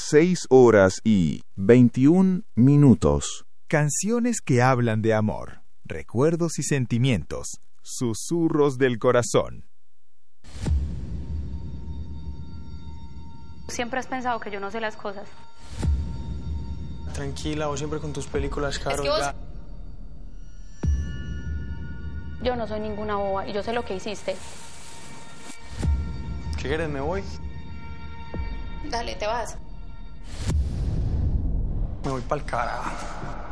6:21. Canciones que hablan de amor, recuerdos y sentimientos, susurros del corazón. Siempre has pensado que yo no sé las cosas. Tranquila, vos siempre con tus películas, Caro. Es que vos... Yo no soy ninguna boba y yo sé lo que hiciste. ¿Qué quieres? ¿Me voy? Dale, te vas. Me voy pa'l carajo.